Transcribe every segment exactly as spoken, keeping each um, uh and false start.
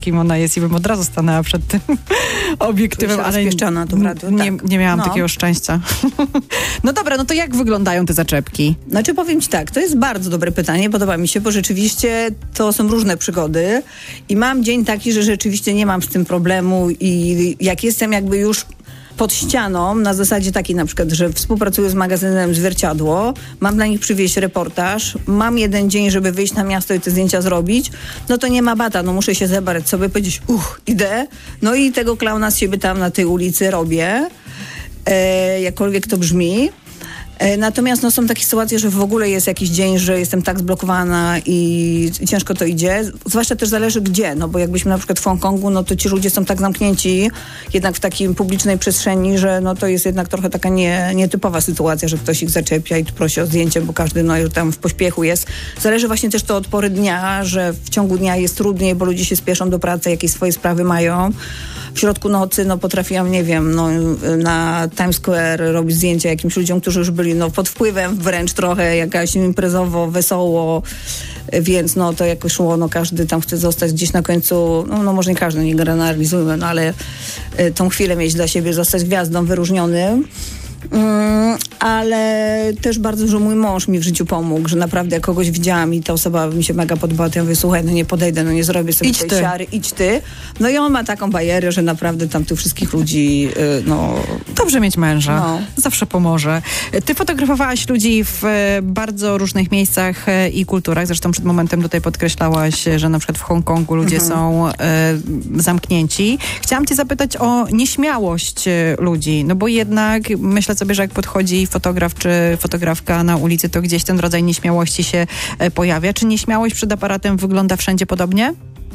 kim ona jest i bym od razu stanęła przed tym obiektywem, ale rozpieszczona, to prawda, nie, tak. nie miałam No. takiego szczęścia. No dobra, no to jak wyglądają te zaczepki? Znaczy powiem ci tak, to jest bardzo dobre pytanie, podoba mi się, bo rzeczywiście to są różne przygody i mam dzień taki, że rzeczywiście nie mam z tym problemu i jak jestem jakby już pod ścianą, na zasadzie takiej na przykład, że współpracuję z magazynem Zwierciadło, mam dla nich przywieźć reportaż, mam jeden dzień, żeby wyjść na miasto i te zdjęcia zrobić, no to nie ma bata, no muszę się zebrać sobie, powiedzieć, uch, idę, no i tego klauna z siebie tam na tej ulicy robię, e, jakkolwiek to brzmi. Natomiast no, są takie sytuacje, że w ogóle jest jakiś dzień, że jestem tak zblokowana i, i ciężko to idzie. Zwłaszcza też zależy gdzie, no bo jakbyśmy na przykład w Hongkongu, no to ci ludzie są tak zamknięci jednak w takiej publicznej przestrzeni, że no to jest jednak trochę taka nie, nietypowa sytuacja, że ktoś ich zaczepia i prosi o zdjęcie, bo każdy no tam w pośpiechu jest. Zależy właśnie też to od pory dnia, że w ciągu dnia jest trudniej, bo ludzie się spieszą do pracy, jakieś swoje sprawy mają. W środku nocy, no potrafiłam, nie wiem, no na Times Square robić zdjęcia jakimś ludziom, którzy już byli no pod wpływem wręcz trochę, jakaś imprezowo, wesoło, więc no to jakoś szło, no każdy tam chce zostać gdzieś na końcu, no, no może nie każdy, nie generalizujmy, no ale y, tą chwilę mieć dla siebie, zostać gwiazdą, wyróżnionym. Mm, ale też bardzo dużo mój mąż mi w życiu pomógł, że naprawdę jak kogoś widziałam i ta osoba mi się mega podobała, to ja mówię, słuchaj, no nie podejdę, no nie zrobię sobie idź tej ty. siary, idź ty. No i on ma taką barierę, że naprawdę tam tych wszystkich ludzi, yy, no... Dobrze mieć męża. No. Zawsze pomoże. Ty fotografowałaś ludzi w e, bardzo różnych miejscach e, i kulturach. Zresztą przed momentem tutaj podkreślałaś, że na przykład w Hongkongu ludzie Mhm. są e, zamknięci. Chciałam cię zapytać o nieśmiałość e, ludzi, no bo jednak myślę sobie, że jak podchodzi fotograf czy fotografka na ulicy, to gdzieś ten rodzaj nieśmiałości się e, pojawia. Czy nieśmiałość przed aparatem wygląda wszędzie podobnie?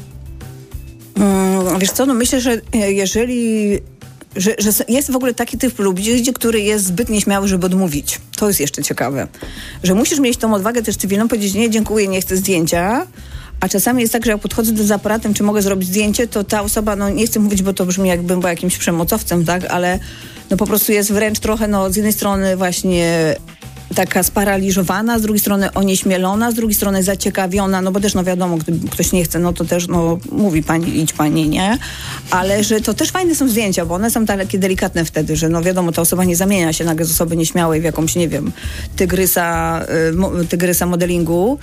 Mm, wiesz co, no myślę, że jeżeli... Że, że jest w ogóle taki typ ludzi, który jest zbyt nieśmiały, żeby odmówić. To jest jeszcze ciekawe. Że musisz mieć tą odwagę też cywilną, powiedzieć nie, dziękuję, nie chcę zdjęcia. A czasami jest tak, że jak podchodzę z aparatem, czy mogę zrobić zdjęcie, to ta osoba, no nie chcę mówić, bo to brzmi jakbym była jakimś przemocowcem, tak, ale no po prostu jest wręcz trochę, no z jednej strony właśnie taka sparaliżowana, z drugiej strony onieśmielona, z drugiej strony zaciekawiona, no bo też no wiadomo, gdy ktoś nie chce, no to też no mówi pani, idź pani, nie? Ale że to też fajne są zdjęcia, bo one są takie delikatne wtedy, że no wiadomo, ta osoba nie zamienia się nagle z osoby nieśmiałej w jakąś, nie wiem, tygrysa, y, tygrysa modelingu.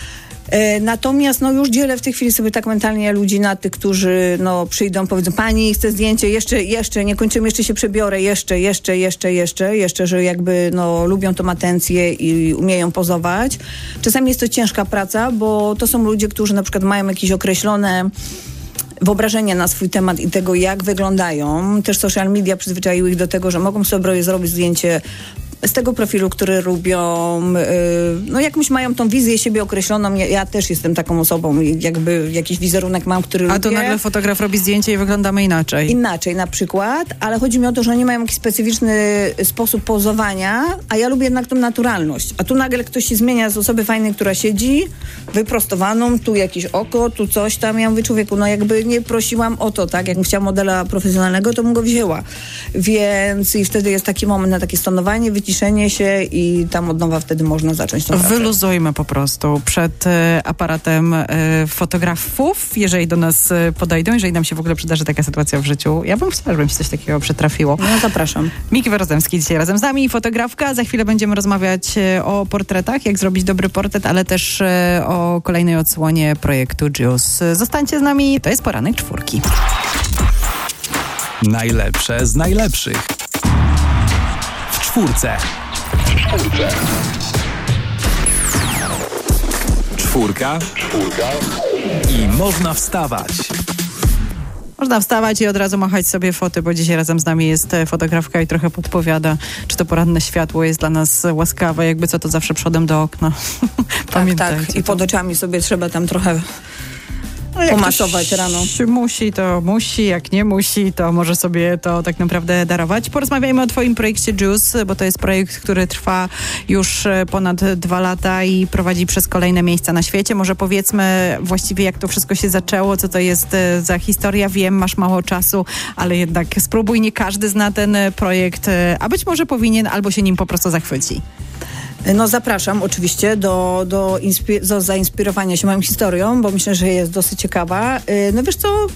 Natomiast no już dzielę w tej chwili sobie tak mentalnie ludzi na tych, którzy no przyjdą, powiedzą, pani chcę zdjęcie, jeszcze, jeszcze, nie kończymy, jeszcze się przebiorę, jeszcze, jeszcze, jeszcze, jeszcze, jeszcze, że jakby no lubią tą atencję i umieją pozować. Czasami jest to ciężka praca, bo to są ludzie, którzy na przykład mają jakieś określone wyobrażenia na swój temat i tego, jak wyglądają. Też social media przyzwyczaiły ich do tego, że mogą sobie zrobić zdjęcie z tego profilu, który lubią, yy, no jakąś mają tą wizję siebie określoną. Ja, ja też jestem taką osobą, jakby jakiś wizerunek mam, który A lubię. to nagle fotograf robi zdjęcie i wyglądamy inaczej. Inaczej na przykład, ale chodzi mi o to, że oni mają jakiś specyficzny sposób pozowania, a ja lubię jednak tą naturalność. A tu nagle ktoś się zmienia z osoby fajnej, która siedzi, wyprostowaną, tu jakieś oko, tu coś tam. Ja mówię, człowieku, no jakby nie prosiłam o to, tak? Jakbym chciała modela profesjonalnego, to bym go wzięła. Więc i wtedy jest taki moment na takie stonowanie, wyciszenie się i tam od nowa wtedy można zacząć tą pracę. Wyluzujmy po prostu przed e, aparatem e, fotografów, jeżeli do nas e, podejdą, jeżeli nam się w ogóle przydarzy taka sytuacja w życiu. Ja bym chciała, żeby mi się coś takiego przytrafiło. No zapraszam. Miki Wyrazemski dzisiaj razem z nami, fotografka. Za chwilę będziemy rozmawiać e, o portretach, jak zrobić dobry portret, ale też e, o kolejnej odsłonie projektu Juice. Zostańcie z nami, to jest Poranek Czwórki. Najlepsze z najlepszych. W czwórce. Czwórka. Czwórka. Czwórka. I można wstawać. Można wstawać i od razu machać sobie foty, bo dzisiaj razem z nami jest fotografka i trochę podpowiada, czy to poranne światło jest dla nas łaskawe, jakby co to zawsze przodem do okna. Tak, tak. I pod oczami sobie trzeba tam trochę pomasować rano. Musi, to musi, jak nie musi, to może sobie to tak naprawdę darować. Porozmawiajmy o twoim projekcie Juice, bo to jest projekt, który trwa już ponad dwa lata i prowadzi przez kolejne miejsca na świecie. Może powiedzmy właściwie, jak to wszystko się zaczęło, co to jest za historia. Wiem, masz mało czasu, ale jednak spróbuj, nie każdy zna ten projekt, a być może powinien, albo się nim po prostu zachwyci. No zapraszam oczywiście do, do, inspi- do zainspirowania się moją historią, bo myślę, że jest dosyć ciekawa. No wiesz co,